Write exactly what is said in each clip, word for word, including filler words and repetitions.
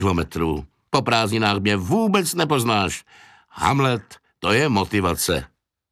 kilometrů. Po prázdninách mě vůbec nepoznáš. Hamlet, to je motivace.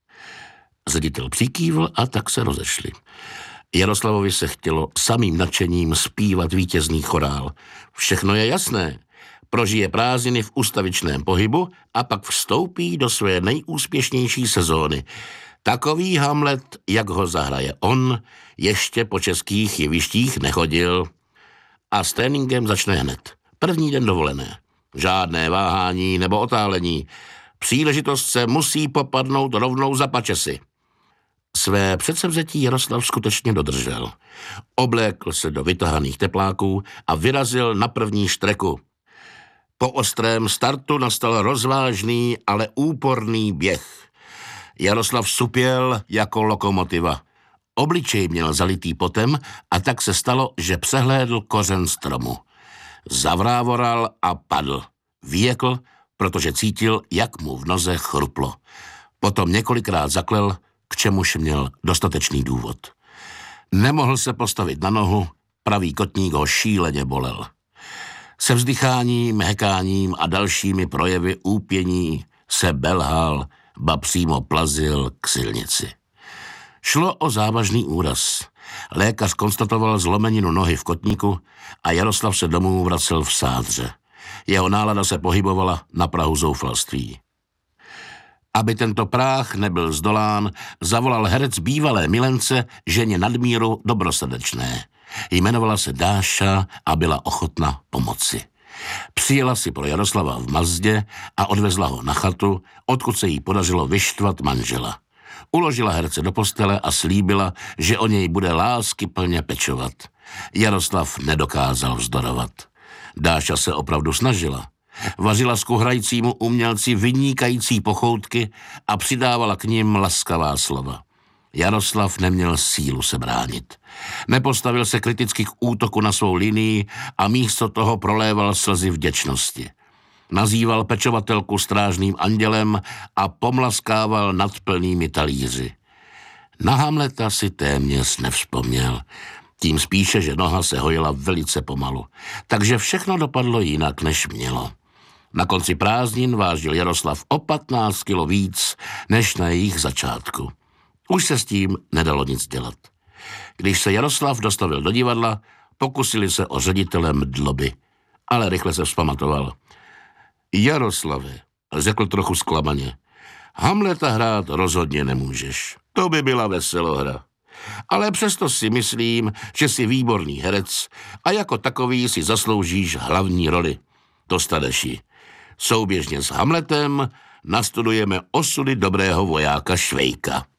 Ředitel přikývl a tak se rozešli. Jaroslavovi se chtělo samým nadšením zpívat vítězný chorál. Všechno je jasné. Prožije prázdniny v ustavičném pohybu a pak vstoupí do své nejúspěšnější sezóny. Takový Hamlet, jak ho zahraje on, ještě po českých jevištích nechodil. A s tréninkem začne hned. První den dovolené. Žádné váhání nebo otálení. Příležitost se musí popadnout rovnou za pačesy. Své předsevzetí Jaroslav skutečně dodržel. Oblékl se do vytahaných tepláků a vyrazil na první štreku. Po ostrém startu nastal rozvážný, ale úporný běh. Jaroslav supěl jako lokomotiva. Obličej měl zalitý potem a tak se stalo, že přehlédl kořen stromu. Zavrávoral a padl. Vyjekl, protože cítil, jak mu v noze chruplo. Potom několikrát zaklel, k čemuž měl dostatečný důvod. Nemohl se postavit na nohu, pravý kotník ho šíleně bolel. Se vzdycháním, hekáním a dalšími projevy úpění se belhal, ba přímo plazil k silnici. Šlo o závažný úraz. Lékař konstatoval zlomeninu nohy v kotníku a Jaroslav se domů vracel v sádře. Jeho nálada se pohybovala na prahu zoufalství. Aby tento práh nebyl zdolán, zavolal herec bývalé milence ženě nadmíru dobrosrdečné. Jmenovala se Dáša a byla ochotna pomoci. Přijela si pro Jaroslava v Mazdě a odvezla ho na chatu, odkud se jí podařilo vyštvat manžela. Uložila herce do postele a slíbila, že o něj bude láskyplně pečovat. Jaroslav nedokázal vzdorovat. Dáša se opravdu snažila. Vařila s kuhrajícímu umělci vynikající pochoutky a přidávala k nim laskavá slova. Jaroslav neměl sílu se bránit. Nepostavil se kriticky k útoku na svou linii a místo toho proléval slzy vděčnosti. Nazýval pečovatelku strážným andělem a pomlaskával nad plnými talíři. Na Hamleta si téměř nevzpomněl. Tím spíše, že noha se hojila velice pomalu. Takže všechno dopadlo jinak, než mělo. Na konci prázdnin vážil Jaroslav o patnáct kilo víc, než na jejich začátku. Už se s tím nedalo nic dělat. Když se Jaroslav dostavil do divadla, pokusili se o ředitele Mdloby, ale rychle se vzpamatoval. Jaroslave, řekl trochu zklamaně, Hamleta hrát rozhodně nemůžeš. To by byla veselohra. Ale přesto si myslím, že jsi výborný herec a jako takový si zasloužíš hlavní roli. Dostaneš ji. Souběžně s Hamletem nastudujeme osudy dobrého vojáka Švejka.